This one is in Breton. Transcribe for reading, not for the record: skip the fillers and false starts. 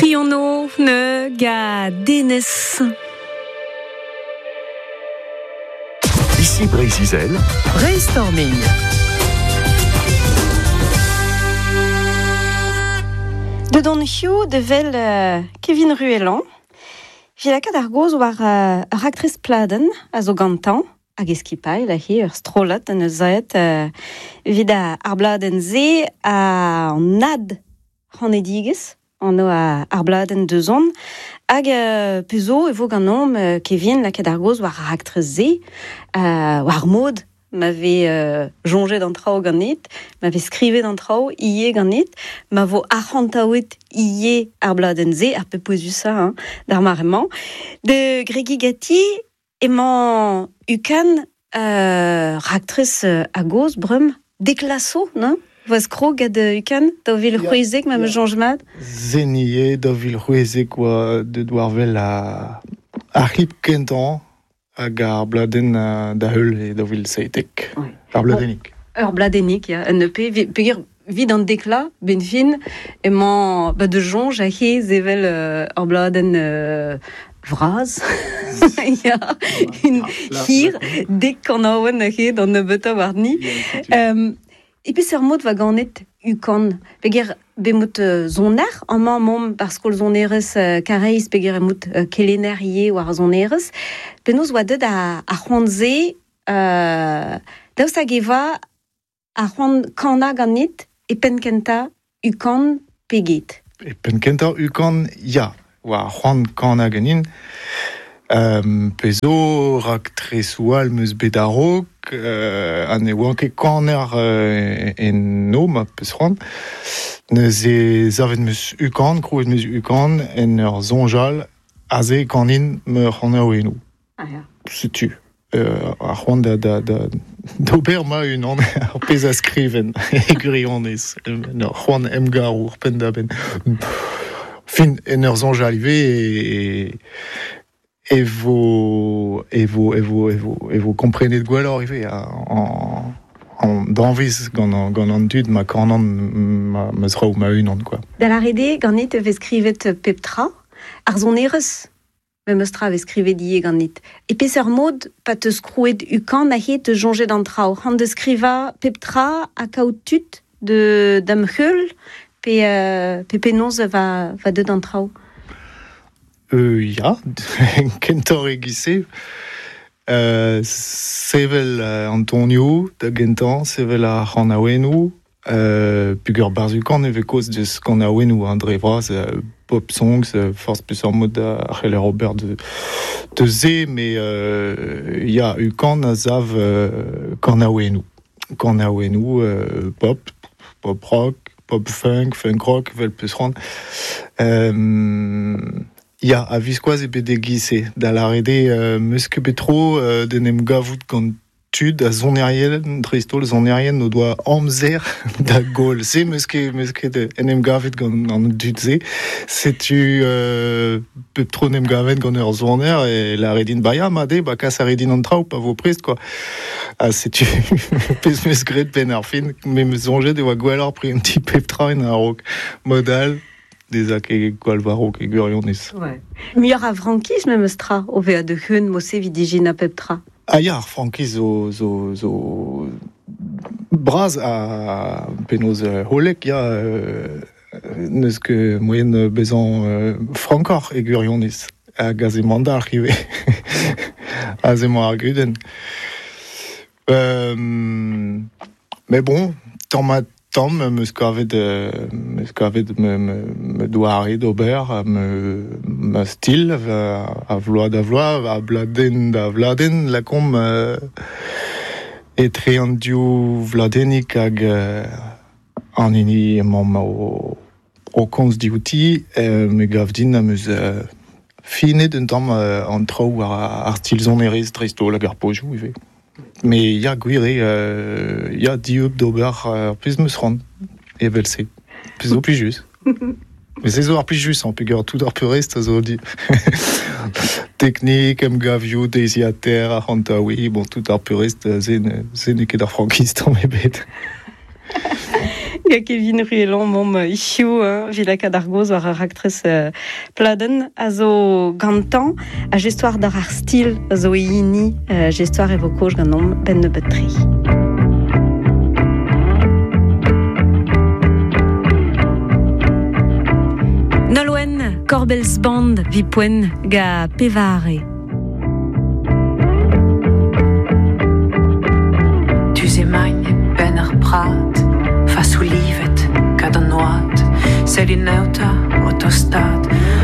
Triono ne ga Denes. Ici Brésil. Brainstorming. De Don Hugh de vel Kevin Ruellan. Vilaka d'argoz war actrice pladen a zo gantan hag eskipai la hi strolet an eus aet vid ar bladen ze a nad c'hanediges an o ar bladen deus on hag pezo e vo ganom Kevin laka d'argoz war actrice ze war mod m'avait jongé d'an trao ganit, m'avait skrivé d'an trao, ie ganit, m'avo arhantaouet ie ar bladen ze, ar pepoezu ça, d'ar marement. De Gregi Gatti, emañ ukan actrice a goz, brum, deklaso, non? Vaz kro gad ukan, da vil c'houezek ma me jonjmad? Zenie, da vil c'houezek oa de doarvel a clip kentan, hag ar bladen da heul e da vil seitek. Ar bladenik. Ur bladenik, ya. Un EP, peogwir vid an dekla, ben fin, emañ de jonj a he zevel ar bladen vraz. Ya, un hir, dek kan aouen a he dan nebeutañ war ni. Epez ur mod va ganet ukan. Peogwir bemmout zoner, amañ mom par skol zonerez kareiz peogwir emmout kelener ie war zonerez. Penaos oa deud a c'hoantze daoust hag eva a c'hoant kana ganit e penkenta ukan peget. E penkenta ukan, ya. Oa c'hoant kana ganin. Pezo rak tresoual meus bedarok, an e oan ket kaner en nom a peus c'hoant. Neus e zavet meus ukan, krouet meus ukan, en ur zonjal, a ze kanin me c'hoant o enou. Ah ya. Setu. Ar c'hoant d'ober ma unan ar pez a skriven e gurionez. Ur c'hoant emgar ur pen da ben. Fin, en ur zonjal ive e vo komprenet gwellor ive an danviz gant an dud ma kanan ma zraou ma unan, quoi. Da la rede ganit ve skrivet peptra ar zonerez. Meustra ve skrivet ie ganit. E pez ur mod pat eus krouet ukan a he te jonge d'an trao. Han de skriva peptra a kaout tut d'am heul pe penaos va deud an trao. Ya, kentor e gise. Sevel Antonio da gentan, sevel a c'hanaouenou, pugur barzukan e vez koz deus c'hanaouenou an dre vraz, pop songs, force plus en mode Achille Robert de ze, mais ya ukan a zav c'hanaouenou. C'hanaouenou, pop rock, pop funk rock, vel peus c'hoant. Ya, a viskoaz e bet e gise. Da la rede meus ket betro den em gavout gant tud a zonerien, tristol zonerien no doa amzer da gol. Se meus ket en em gavet gant an dud ze, setu betro nem gavet gant ur zoner e la redin baya ma de, kas a redin an trao pa vo prest, quoi. Setu pez meus gret ben ar fin, me meus zonjet e oa gwellor pri un ti peptra en a rok modal, des a ket gwalvarok e gurionez. Ouais. Miur a frankiz me meustra o vea de heun mose vidijin a peptra. Ya, frankiz zo braz a penaos holek, ya, neus ket moyen bezan frankor e gurionez, a gaz e mandar kive, a zemmoa ar guden. Mais bon, Tom meus kavet me douare d'ober me stil a vload a bladen da vladen lakom e treandioù vladenik hag an ini emam o komz diouti me gav din a meus finet un tamm an trao ar stil zonerez tristo lag ar pojou ive. Mais ya gwire, ya dieup d'ober plus meus c'hoant, e vel se. Plus o plijus. Mais se zo ar plijus, an peogwir tout ar purest a zo di. Teknik, em gavioù, deiziater, ar c'hantaoui, bon, tout ar purest, se ne ket ar frankist an ebet. ga Kevin Ruellan mom ichio Vilaka d'Argoz war ar actrice pladen a zo gantan a gestoir d'ar ar stil a zo ini gestoir evokoj gant nom ben nebetri. Nolwen Corbels Band vipwen ga pevare. Tu emagne ben ar prat, fa sou livet, kad an oad, selin neuta, autostad,